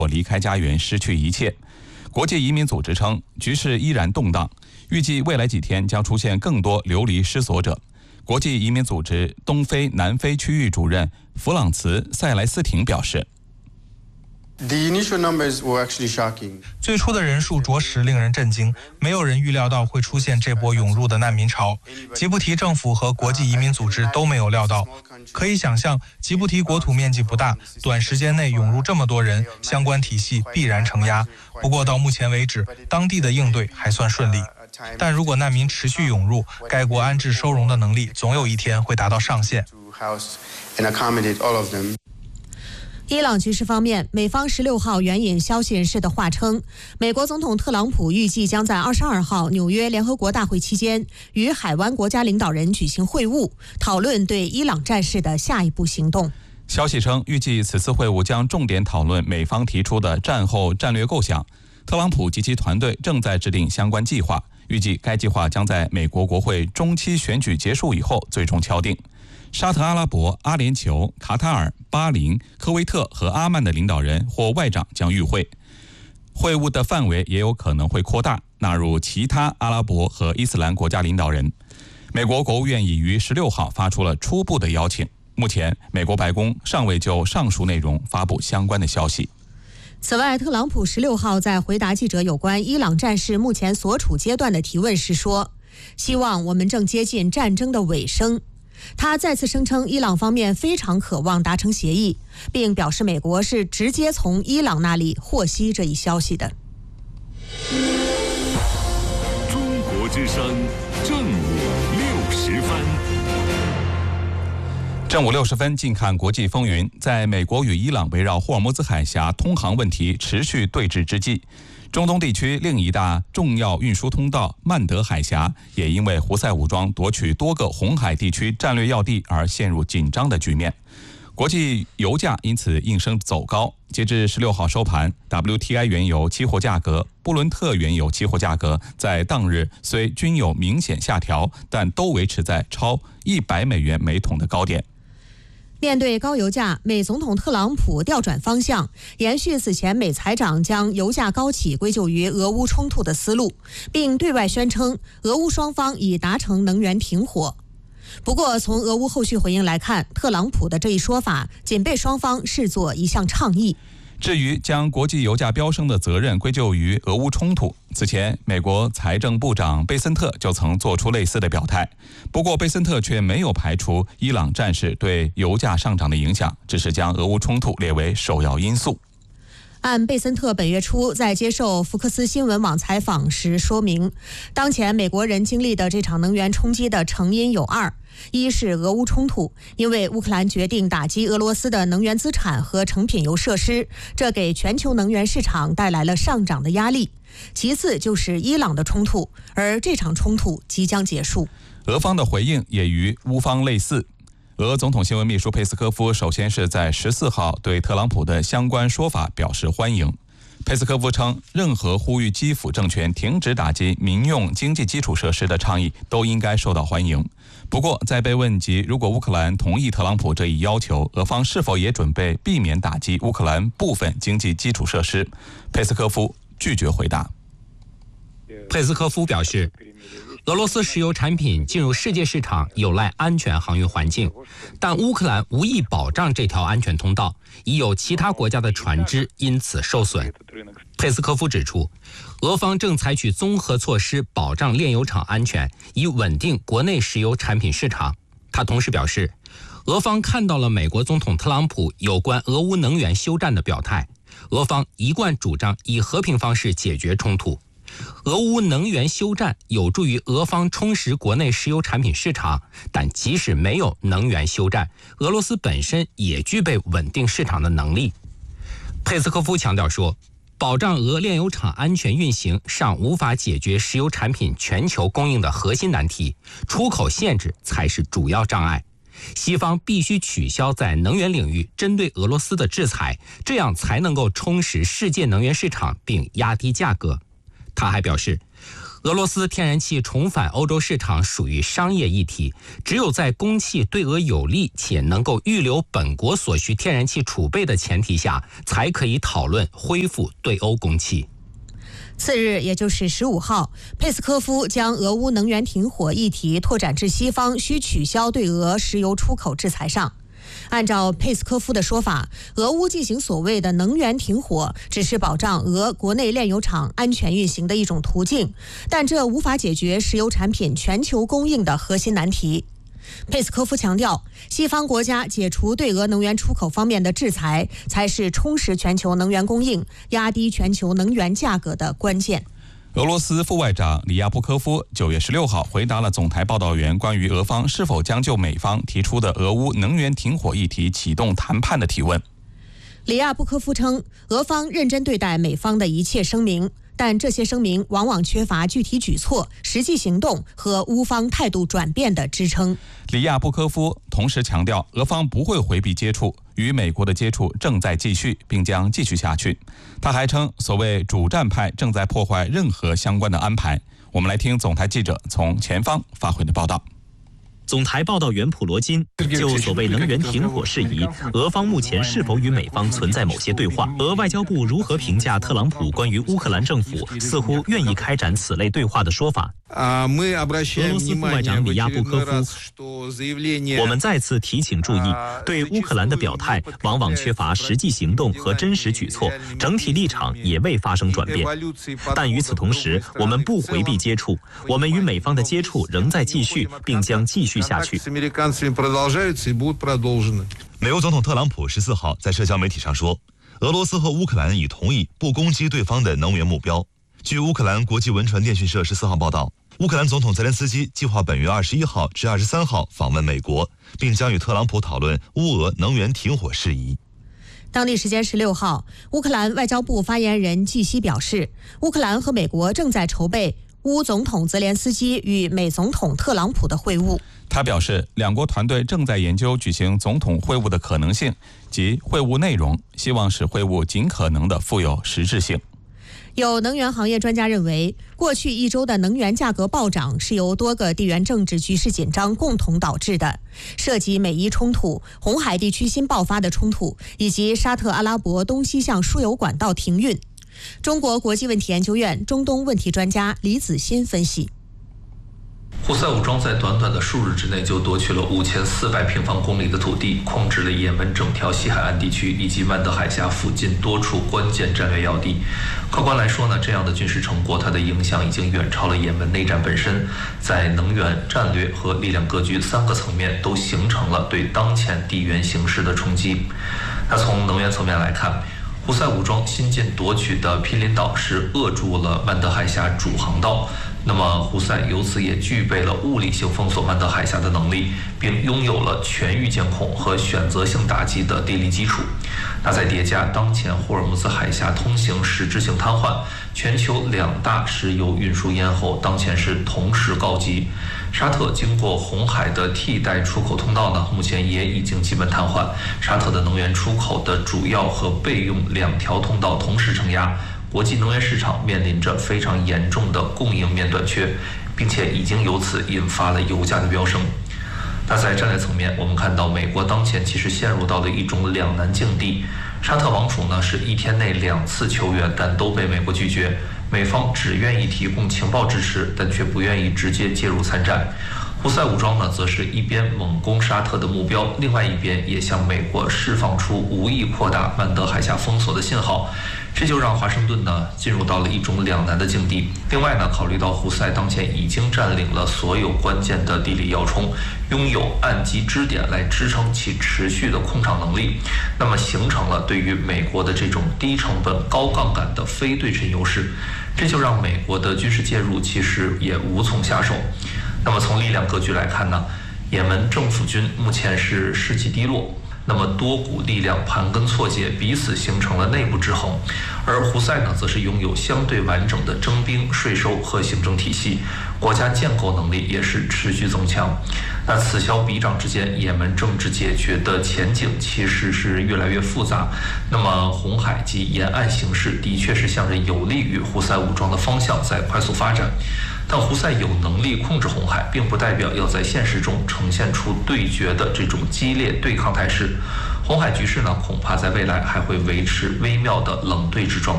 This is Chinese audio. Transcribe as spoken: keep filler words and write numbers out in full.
或离开家园，失去一切。国际移民组织称，局势依然动荡，预计未来几天将出现更多流离失所者。国际移民组织东非、南非区域主任弗朗茨·塞莱斯廷表示。 最初的人数着实令人震惊，没有人预料到会出现这波涌入的难民潮。吉布提政府和国际移民组织都没有料到。可以想象，吉布提国土面积不大，短时间内涌入这么多人，相关体系必然承压。不过到目前为止，当地的应对还算顺利。但如果难民持续涌入，该国安置收容的能力总有一天会达到上限。 伊朗局势方面，美方十六号援引消息人士的话称，美国总统特朗普预计将在二十二号纽约联合国大会期间与海湾国家领导人举行会晤，讨论对伊朗战事的下一步行动。 消息称，预计此次会晤将重点讨论美方提出的战后战略构想。特朗普及其团队正在制定相关计划，预计该计划将在美国国会中期选举结束以后最终敲定。沙特阿拉伯、阿联酋、卡塔尔、巴林、科威特和阿曼的领导人或外长将与会，会晤的范围也有可能会扩大，纳入其他阿拉伯和伊斯兰国家领导人。美国国务院已于十六号发出了初步的邀请，目前美国白宫尚未就上述内容发布相关的消息。 此外，特朗普十六号在回答记者有关伊朗战事目前所处阶段的提问时说，希望我们正接近战争的尾声。他再次声称伊朗方面非常渴望达成协议，并表示美国是直接从伊朗那里获悉这一消息的。 中国之声正午六十分。 正午六十分，近看国际风云。在美国与伊朗围绕霍尔木兹海峡通航问题持续对峙之际，中东地区另一大重要运输通道曼德海峡也因为胡塞武装夺取多个红海地区战略要地而陷入紧张的局面，国际油价因此应声走高。截至十六号收盘 ，W T I 原油期货价格、布伦特原油期货价格在当日虽均有明显下调，但都维持在超一百美元每桶的高点。 面对高油价，美总统特朗普调转方向，延续此前美财长将油价高企归咎于俄乌冲突的思路，并对外宣称俄乌双方已达成能源停火。不过，从俄乌后续回应来看，特朗普的这一说法仅被双方视作一项倡议。 至于将国际油价飙升的责任归咎于俄乌冲突，此前美国财政部长贝森特就曾做出类似的表态。不过贝森特却没有排除伊朗战事对油价上涨的影响，只是将俄乌冲突列为首要因素。 按贝森特本月初在接受福克斯新闻网采访时说明，当前美国人经历的这场能源冲击的成因有二：一是俄乌冲突，因为乌克兰决定打击俄罗斯的能源资产和成品油设施，这给全球能源市场带来了上涨的压力；其次就是伊朗的冲突，而这场冲突即将结束。 俄方的回应也与乌方类似。俄总统新闻秘书佩斯科夫首先是在十四号对特朗普的相关说法表示欢迎。佩斯科夫称，任何呼吁基辅政权停止打击民用经济基础设施的倡议都应该受到欢迎。不过，在被问及如果乌克兰同意特朗普这一要求，俄方是否也准备避免打击乌克兰部分经济基础设施，佩斯科夫拒绝回答。 佩斯科夫表示，俄罗斯石油产品进入世界市场有赖安全航运环境，但乌克兰无意保障这条安全通道，已有其他国家的船只因此受损。佩斯科夫指出，俄方正采取综合措施保障炼油厂安全，以稳定国内石油产品市场。他同时表示，俄方看到了美国总统特朗普有关俄乌能源休战的表态，俄方一贯主张以和平方式解决冲突。俄乌能源休战有助于俄方充实国内石油产品市场，但即使没有能源休战，俄罗斯本身也具备稳定市场的能力。佩斯科夫强调说，保障俄炼油厂安全运行尚无法解决石油产品全球供应的核心难题，出口限制才是主要障碍。西方必须取消在能源领域针对俄罗斯的制裁，这样才能够充实世界能源市场并压低价格。他还表示， 俄罗斯天然气重返欧洲市场属于商业议题，只有在供气对俄有利且能够预留本国所需天然气储备的前提下，才可以讨论恢复对欧供气。 次日，也就是十五号，佩斯科夫将俄乌能源停火议题拓展至西方需取消对俄石油出口制裁上。按照佩斯科夫的说法，俄乌进行所谓的能源停火，只是保障俄国内炼油厂安全运行的一种途径，但这无法解决石油产品全球供应的核心难题。佩斯科夫强调，西方国家解除对俄能源出口方面的制裁，才是充实全球能源供应、压低全球能源价格的关键。 俄罗斯副外长里亚布科夫九月十六号回答了总台报道员关于俄方是否将就美方提出的俄乌能源停火议题启动谈判的提问。 里亚布科夫称，俄方认真对待美方的一切声明，但这些声明往往缺乏具体举措、实际行动和乌方态度转变的支撑。 里亚布科夫同时强调，俄方不会回避接触，与美国的接触正在继续，并将继续下去。他还称，所谓主战派正在破坏任何相关的安排。我们来听总台记者从前方发回的报道。 总台报道员普罗金就所谓能源停火事宜，俄方目前是否与美方存在某些对话？俄外交部如何评价特朗普关于乌克兰政府似乎愿意开展此类对话的说法？俄罗斯副外长里亚布科夫，我们再次提醒注意，对乌克兰的表态往往缺乏实际行动和真实举措，整体立场也未发生转变。但与此同时，我们不回避接触，我们与美方的接触仍在继续，并将继续下去。 美国总统特朗普十四号在社交媒体上说，俄罗斯和乌克兰已同意不攻击对方的能源目标。据乌克兰国际文传电讯社十四号报道，乌克兰总统泽连斯基计划本月二十一号至二十三号访问美国，并将与特朗普讨论乌俄能源停火事宜。 当地时间十六号，乌克兰外交部发言人季希表示，乌克兰和美国正在筹备乌总统泽连斯基与美总统特朗普的会晤。 他表示，两国团队正在研究举行总统会晤的可能性及会晤内容，希望使会晤尽可能的富有实质性。 有能源行业专家认为，过去一周的能源价格暴涨是由多个地缘政治局势紧张共同导致的，涉及美伊冲突、红海地区新爆发的冲突，以及沙特阿拉伯东西向输油管道停运。中国国际问题研究院中东问题专家李子欣分析， 胡塞武装在短短的数日之内就夺取了五千四百平方公里的土地，控制了也门整条西海岸地区以及曼德海峡附近多处关键战略要地。客观来说呢，这样的军事成果，它的影响已经远超了也门内战本身，在能源、战略和力量格局三个层面都形成了对当前地缘形势的冲击。那从能源层面来看，胡塞武装新近夺取的毗邻岛是扼住了曼德海峡主航道，那么胡塞由此也具备了物理性封锁曼德海峡的能力，并拥有了全域监控和选择性打击的地理基础。那再叠加当前霍尔木兹海峡通行实质性瘫痪，全球两大石油运输咽喉当前是同时告急。沙特经过红海的替代出口通道呢，目前也已经基本瘫痪。沙特的能源出口的主要和备用两条通道同时承压，国际能源市场面临着非常严重的供应面短缺，并且已经由此引发了油价的飙升。那在战略层面，我们看到美国当前其实陷入到了一种两难境地。沙特王储呢是一天内两次求援，但都被美国拒绝。美方只愿意提供情报支持，但却不愿意直接介入参战。胡塞武装呢，则是一边猛攻沙特的目标，另外一边也向美国释放出无意扩大曼德海峡封锁的信号，这就让华盛顿呢进入到了一种两难的境地。另外呢，考虑到胡塞当前已经占领了所有关键的地理要冲，拥有岸基支点来支撑其持续的控场能力，那么形成了对于美国的这种低成本高杠杆的非对称优势，这就让美国的军事介入其实也无从下手。那么从力量格局来看呢，也门政府军目前是士气低落， 那么多股力量盘根错节，彼此形成了内部制衡。而胡塞呢，则是拥有相对完整的征兵、税收和行政体系，国家建构能力也是持续增强。那此消彼长之间，也门政治解决的前景其实是越来越复杂。那么红海及沿岸形势的确是向着有利于胡塞武装的方向在快速发展。但胡塞有能力控制红海，并不代表要在现实中呈现出对决的这种激烈对抗态势。红海局势呢，恐怕在未来还会维持微妙的冷对峙状态。